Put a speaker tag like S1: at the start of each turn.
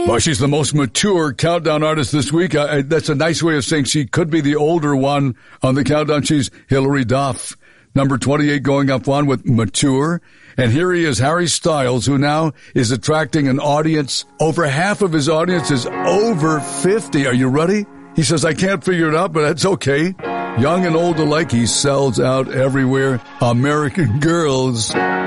S1: Well, she's the most mature countdown artist this week. That's a nice way of saying she could be the older one on the countdown. She's Hilary Duff, number 28, going up one with Mature. And here he is, Harry Styles, who now is attracting an audience. Over half of his audience is over 50. Are you ready? He says, I can't figure it out, but that's okay. Young and old alike, he sells out everywhere. American Girls.